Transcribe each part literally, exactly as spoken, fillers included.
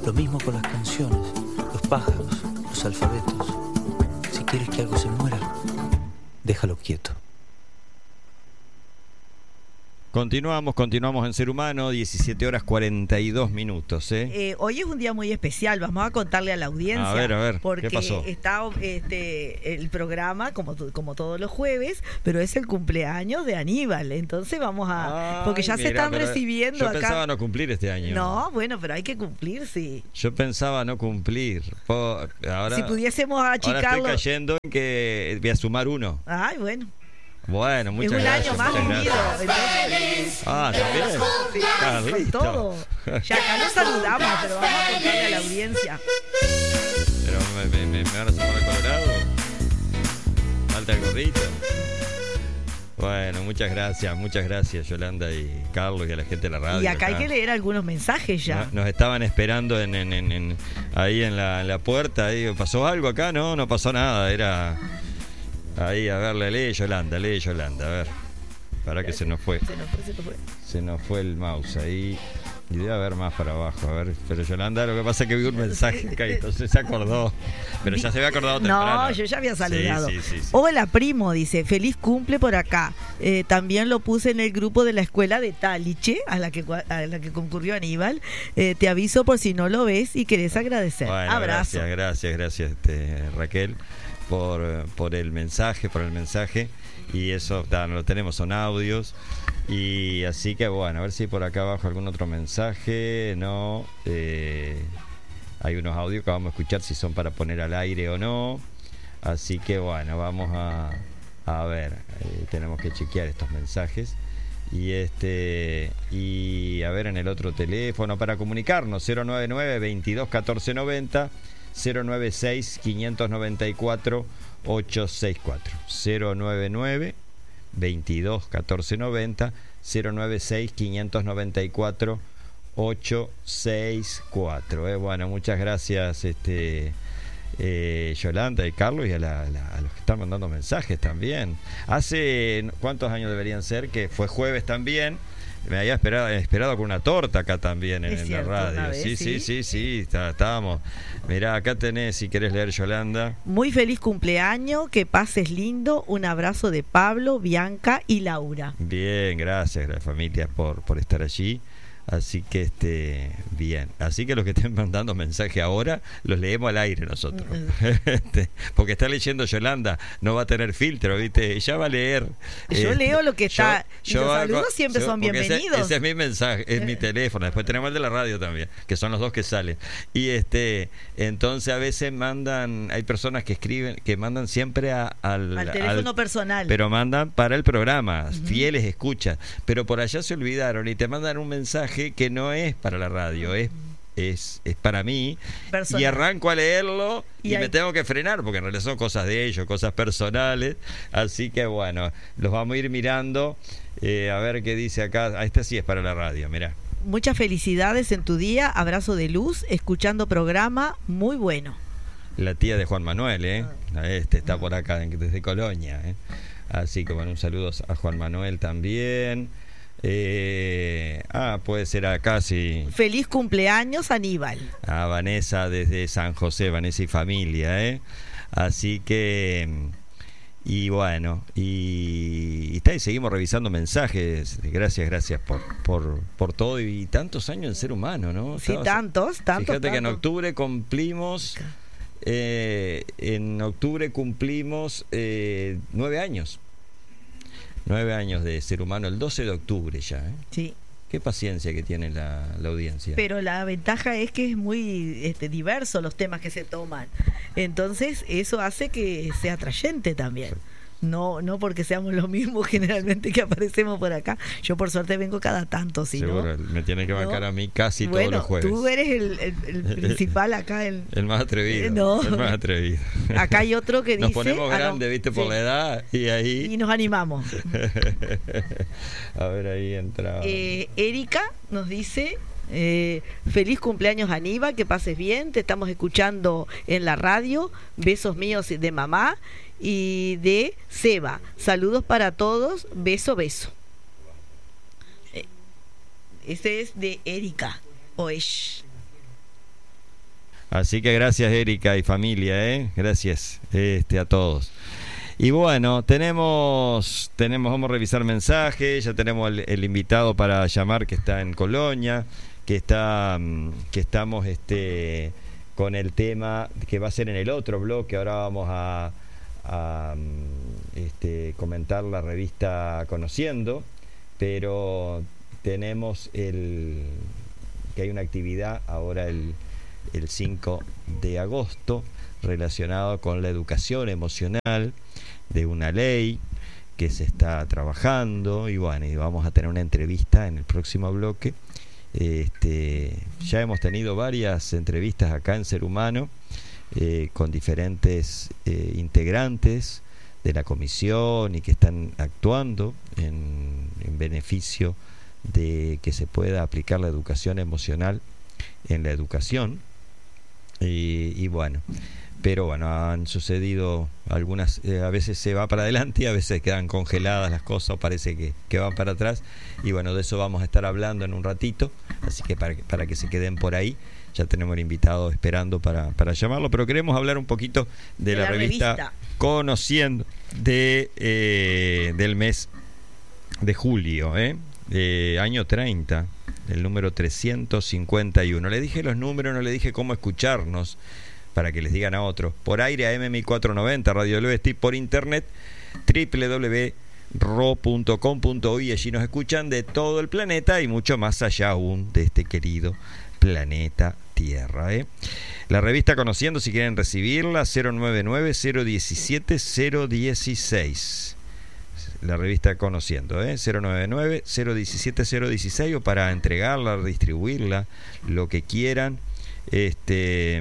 Lo mismo con las canciones, los pájaros, los alfabetos. Si quieres que algo se muera, déjalo quieto. Continuamos, continuamos en Ser Humano, diecisiete horas cuarenta y dos minutos. ¿eh? Eh, hoy es un día muy especial, vamos a contarle a la audiencia. A ver, a ver, porque ¿qué pasó? Está este, el programa, como, como todos los jueves, pero es el cumpleaños de Aníbal. Entonces vamos a... Ay, porque ya mira, se están pero recibiendo yo acá. Yo pensaba no cumplir este año. No, bueno, pero hay que cumplir, sí. Yo pensaba no cumplir. Po, ahora, si pudiésemos achicarlo... Ahora estoy cayendo en que voy a sumar uno. Ay, bueno. Bueno, muchas es un gracias. año más vivido. Entonces... Ah, también. Sí, ah, con listo. todo. Ya acá nos saludamos, pero vamos a contarle a la audiencia. Pero me, me, me, me van a sumar al Colorado. Falta el gorrito. Bueno, muchas gracias, muchas gracias Yolanda y Carlos y a la gente de la radio. Y acá, acá. hay que leer algunos mensajes ya. Nos, nos estaban esperando en, en, en, en ahí en la, en la puerta. Ahí, ¿pasó algo acá? No, no pasó nada. Era ahí, a ver, lee Yolanda, lee Yolanda, a ver. Para que se nos fue. Se nos fue, se nos fue. Se nos fue el mouse ahí. Y debe haber más para abajo, a ver. Pero Yolanda, lo que pasa es que vi un mensaje acá y entonces se acordó. Pero ya se había acordado temprano. No, yo ya había saludado. Sí, sí, sí, sí. Hola, primo, dice, feliz cumple por acá. Eh, también lo puse en el grupo de la escuela de Taliche, a la que, a la que concurrió Aníbal. Eh, te aviso por si no lo ves y querés agradecer. Bueno, abrazo. Gracias, gracias, gracias este, Raquel, por, por el mensaje, por el mensaje. Y eso, ta, no lo tenemos, son audios. Y así que bueno, a ver si por acá abajo algún otro mensaje. No, eh, hay unos audios que vamos a escuchar si son para poner al aire o no. Así que bueno, vamos a, a ver, eh, tenemos que chequear estos mensajes. Y este y a ver en el otro teléfono para comunicarnos, cero nueve nueve, veintidós, catorce noventa, cero nueve seis, quinientos noventa y cuatro, ochocientos sesenta y cuatro, cero nueve nueve, veintidós, catorce noventa, cero nueve seis, quinientos noventa y cuatro, ochocientos sesenta y cuatro. Eh, bueno, muchas gracias este eh, Yolanda y Carlos y a, la, la, a los que están mandando mensajes también. Hace, ¿cuántos años deberían ser? Que fue jueves también. Me había esperado, esperado con una torta acá también en, en cierto, la radio. vez, sí, sí, sí, sí, sí, está, estábamos. Mirá, acá tenés, si querés leer, Yolanda. Muy feliz cumpleaños, que pases lindo. Un abrazo de Pablo, Bianca y Laura. Bien, gracias, gracias familia por, por estar allí. Así que este bien, así que los que estén mandando mensaje ahora los leemos al aire nosotros. este, porque está leyendo Yolanda, no va a tener filtro, ¿viste? Ella va a leer. Yo este, leo lo que está. Yo, los yo saludos hago, siempre yo, son bienvenidos. Ese, ese es mi mensaje, es mi teléfono. Después tenemos el de la radio también, que son los dos que salen. Y este, entonces a veces mandan, hay personas que escriben, que mandan siempre a, al, al teléfono al, personal. Pero mandan para el programa, uh-huh. Fieles escuchas. Pero por allá se olvidaron y te mandan un mensaje que no es para la radio, es es, es para mí. Personal. Y arranco a leerlo y, y hay... me tengo que frenar porque en realidad son cosas de ellos, cosas personales, así que bueno, los vamos a ir mirando, eh, a ver qué dice acá. Ah, este sí es para la radio, mirá. Muchas felicidades en tu día, abrazo de luz, escuchando programa muy bueno. La tía de Juan Manuel, ¿eh? Este está por acá desde Colonia, ¿eh? Así que bueno, un saludo a Juan Manuel también. Eh, ah, puede ser acá, sí. Feliz cumpleaños, Aníbal. A Vanessa desde San José, Vanessa y familia, ¿eh? Así que, y bueno, y, y, está, y seguimos revisando mensajes. Gracias, gracias por, por, por todo y tantos años en Ser Humano, ¿no? Sí, Estabas, tantos, tantos. Fíjate tantos. que en octubre cumplimos, eh, en octubre cumplimos eh, nueve años. Nueve años de Ser Humano, el doce de octubre ya, ¿eh? Sí. Qué paciencia que tiene la, la audiencia. Pero la ventaja es que es muy este, diverso los temas que se toman. Entonces, eso hace que sea atrayente también. No, no porque seamos los mismos generalmente que aparecemos por acá. Yo por suerte vengo cada tanto, ¿sí? Seguro, ¿no? Me tiene que bancar ¿no? a mí casi bueno, todos los jueves. Tú eres el, el, el principal acá. El, el más atrevido. No. El más atrevido. Acá hay otro que dice... Nos ponemos grandes, ah, no, ¿viste? Por sí. la edad y ahí... Y nos animamos. A ver, ahí entra... Eh, Erika nos dice... Eh, feliz cumpleaños Aníbal, que pases bien, te estamos escuchando en la radio, besos míos de mamá y de Seba, saludos para todos, beso beso. Eh, este es de Erika Oesh. Así que gracias, Erika y familia, ¿eh? Gracias este, a todos. Y bueno, tenemos, tenemos, vamos a revisar mensajes, ya tenemos el, el invitado para llamar que está en Colonia, que está, que estamos este, con el tema que va a ser en el otro bloque. Ahora vamos a, a este, comentar la revista Conociendo, pero tenemos el que hay una actividad ahora el, el cinco de agosto relacionado con la educación emocional, de una ley que se está trabajando, y bueno, y vamos a tener una entrevista en el próximo bloque. Este, ya hemos tenido varias entrevistas acá en Ser Humano eh, con diferentes eh, integrantes de la comisión y que están actuando en, en beneficio de que se pueda aplicar la educación emocional en la educación. Y, y bueno, pero bueno, han sucedido algunas, eh, a veces se va para adelante y a veces quedan congeladas las cosas, o parece que, que van para atrás, y bueno, de eso vamos a estar hablando en un ratito, así que para, para que se queden por ahí, ya tenemos el invitado esperando para, para llamarlo, pero queremos hablar un poquito de, de la, la revista, revista Conociendo de, eh, del mes de julio, ¿eh? Eh, año treinta, el número trescientos cincuenta y uno. Le dije los números, no le dije cómo escucharnos, para que les digan a otros. Por aire a M mil cuatrocientos noventa, Radio del Oeste, y por internet doble u doble u doble u punto ro punto com punto uy. Allí nos escuchan de todo el planeta y mucho más allá aún de este querido planeta Tierra, ¿eh? La revista Conociendo, si quieren recibirla, cero nueve nueve, cero diecisiete, cero dieciséis. La revista Conociendo, ¿eh? cero nueve nueve, cero diecisiete, cero dieciséis, o para entregarla, distribuirla, lo que quieran. Este...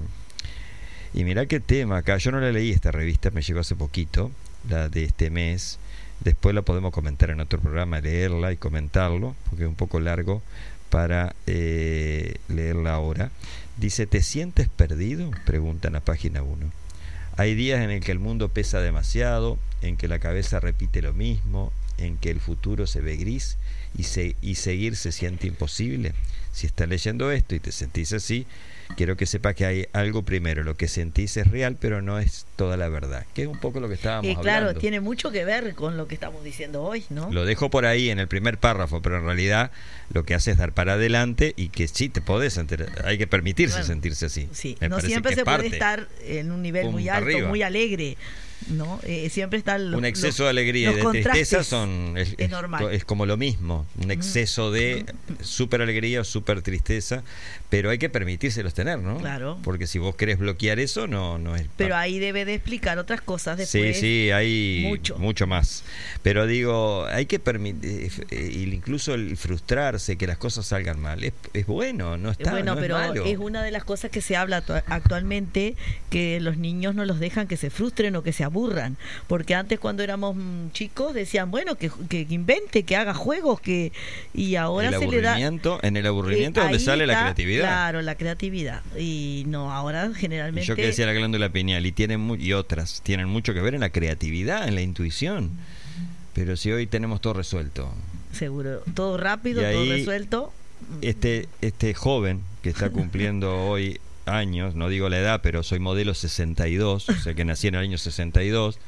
Y mirá qué tema acá, yo no la leí esta revista, me llegó hace poquito, la de este mes. Después la podemos comentar en otro programa, leerla y comentarlo, porque es un poco largo para eh, leerla ahora. Dice, ¿te sientes perdido?, pregunta en la página uno. Hay días en el que el mundo pesa demasiado, en que la cabeza repite lo mismo, en que el futuro se ve gris y, se, y seguir se siente imposible. Si estás leyendo esto y te sentís así, quiero que sepas que hay algo primero. Lo que sentís es real, pero no es toda la verdad, que es un poco lo que estábamos eh, claro, hablando. Tiene mucho que ver con lo que estamos diciendo hoy, ¿no? Lo dejo por ahí en el primer párrafo, pero en realidad lo que hace es dar para adelante, y que sí te podés sentir, hay que permitirse bueno, sentirse así. Sí, no siempre se puede estar en un nivel muy alto, arriba. muy alegre, ¿no? Eh, siempre está lo, un exceso lo, de alegría y de tristeza son es, es, normal. es como lo mismo, un exceso de súper alegría o súper tristeza, pero hay que permitírselos tener, ¿no? Claro. Porque si vos querés bloquear eso, no, no es. Pero ahí debe de explicar otras cosas después. Sí, sí, hay mucho, mucho más. Pero digo, hay que permitir, eh, incluso el frustrarse, que las cosas salgan mal, es, es bueno, no está bueno, no pero es malo. Es una de las cosas que se habla actualmente, que los niños no los dejan que se frustren o que se aburran, porque antes cuando éramos chicos decían, bueno, que, que invente, que haga juegos, que y ahora el se le da en el aburrimiento eh, donde sale está, la creatividad. Claro, la creatividad. Y no, ahora generalmente. Y yo que decía la glándula pineal y tienen mu y otras tienen mucho que ver en la creatividad, en la intuición. Pero si hoy tenemos todo resuelto. Seguro, todo rápido, todo resuelto. Este este joven que está cumpliendo hoy años, no digo la edad, pero soy modelo sesenta y dos, o sea que nací en el año sesenta y dos.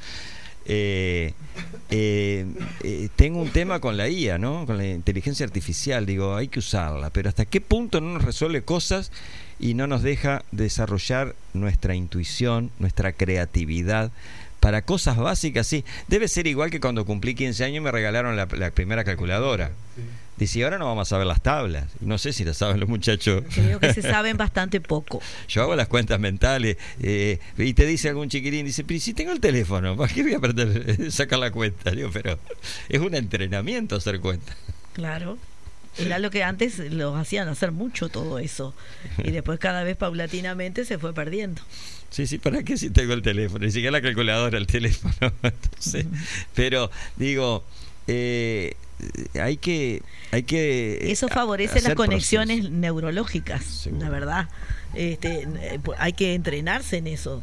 Eh, eh, eh, tengo un tema con la I A, ¿no? Con la inteligencia artificial. Digo, hay que usarla, pero ¿hasta qué punto no nos resuelve cosas y no nos deja desarrollar nuestra intuición, nuestra creatividad para cosas básicas? Sí, debe ser igual que cuando cumplí quince años y me regalaron la, la primera calculadora. Sí. Dice, ahora no vamos a saber las tablas. No sé si las saben los muchachos. Creo que se saben bastante poco. Yo hago las cuentas mentales eh, y te dice algún chiquirín, dice, pero si tengo el teléfono, ¿para qué voy a aprender a sacar la cuenta? Digo, pero es un entrenamiento hacer cuentas. Claro. Era lo que antes los hacían hacer mucho todo eso. Y después cada vez paulatinamente se fue perdiendo. Sí, sí, ¿para qué si tengo el teléfono? Ni siquiera la calculadora, el teléfono. Entonces, pero digo... Eh, hay que hay que eso favorece las conexiones procesos neurológicas. Seguro. La verdad, este, hay que entrenarse en eso.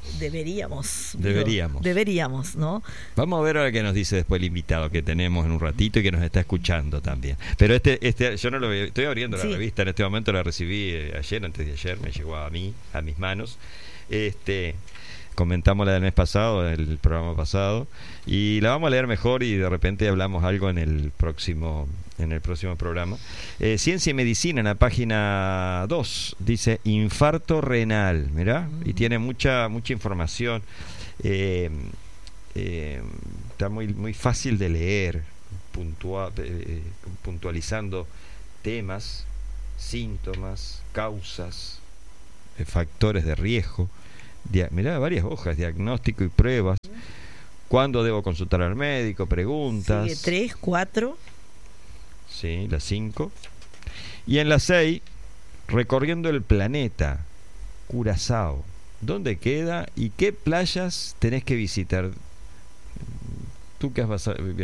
Deberíamos. Deberíamos. Digo, deberíamos, ¿no? Vamos a ver ahora qué nos dice después el invitado que tenemos en un ratito y que nos está escuchando también. Pero este, este yo no lo veo, estoy abriendo la Sí. revista en este momento, la recibí eh, ayer, antes de ayer, me llegó a mí, a mis manos. Este, comentamos la del mes pasado, el programa pasado, y la vamos a leer mejor y de repente hablamos algo en el próximo, en el próximo programa. Eh, Ciencia y Medicina, en la página dos, dice infarto renal, mirá, y tiene mucha, mucha información. Eh, eh, está muy, muy fácil de leer, puntua, eh, puntualizando temas, síntomas, causas, eh, factores de riesgo. Dia- mirá, varias hojas, diagnóstico y pruebas. ¿Cuándo debo consultar al médico? Preguntas. Sigue tres, cuatro. Sí, la cinco. Y en la seis, recorriendo el planeta, Curazao. ¿Dónde queda y qué playas tenés que visitar? Tú que has basa-